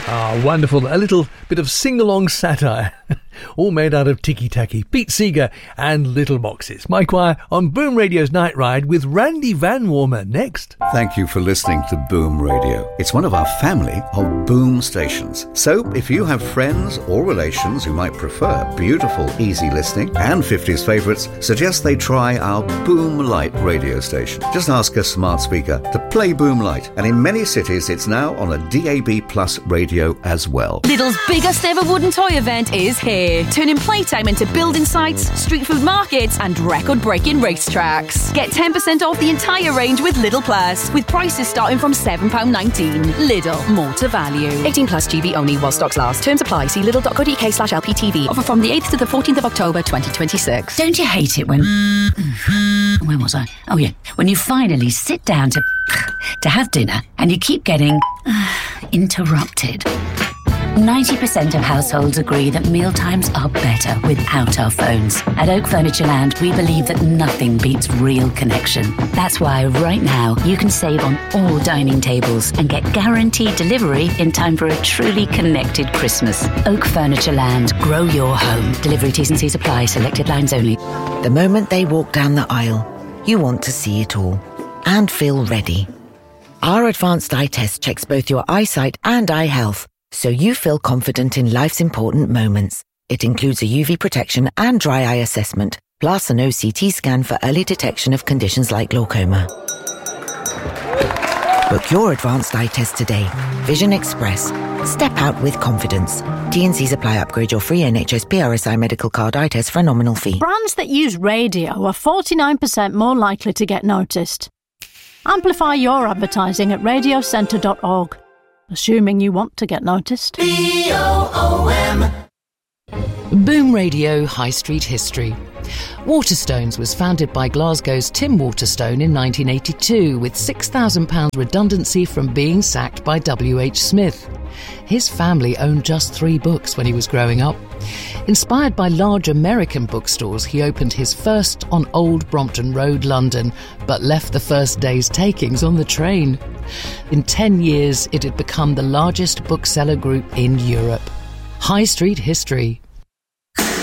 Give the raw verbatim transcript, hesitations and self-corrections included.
Ah, wonderful. A little bit of sing-along satire, all made out of ticky-tacky. Pete Seeger and Little Boxes. Mike Wire on Boom Radio's Night Ride with Randy Van Warmer next. Thank you for listening to Boom Radio. It's one of our family of Boom stations. So if you have friends or relations who might prefer beautiful, easy listening and fifties favourites, suggest they try our Boom Light radio station. Just ask a smart speaker to play Boom Light. And in many cities, it's now on a D A B Plus radio as well. Lidl's biggest ever wooden toy event is here, turning playtime into building sites, street food markets and record-breaking racetracks. Get ten percent off the entire range with Lidl Plus, with prices starting from seven pounds nineteen. Lidl, more to value. eighteen plus G B only while stocks last. Terms apply. See lidl.co.uk slash LPTV. Offer from the eighth to the fourteenth of October twenty twenty-six. Don't you hate it when... Where was I? Oh yeah, when you finally sit down to... to have dinner and you keep getting... interrupted. ninety percent of households agree that mealtimes are better without our phones. At Oak Furniture Land, we believe that nothing beats real connection. That's why right now you can save on all dining tables and get guaranteed delivery in time for a truly connected Christmas. Oak Furniture Land. Grow your home. Delivery T's and C's apply. Selected lines only. The moment they walk down the aisle, you want to see it all and feel ready. Our advanced eye test checks both your eyesight and eye health, so you feel confident in life's important moments. It includes a U V protection and dry eye assessment, plus an O C T scan for early detection of conditions like glaucoma. Book your advanced eye test today. Vision Express. Step out with confidence. T and C's apply. Upgrade your free N H S P R S I medical card eye test for a nominal fee. Brands that use radio are forty-nine percent more likely to get noticed. Amplify your advertising at radio centre dot org, assuming you want to get noticed. B O O M. Boom Radio High Street History. Waterstones was founded by Glasgow's Tim Waterstone in nineteen eighty-two with six thousand pounds redundancy from being sacked by W H Smith. His family owned just three books when he was growing up. Inspired by large American bookstores, he opened his first on Old Brompton Road, London, but left the first day's takings on the train. In ten years, it had become the largest bookseller group in Europe. High Street History.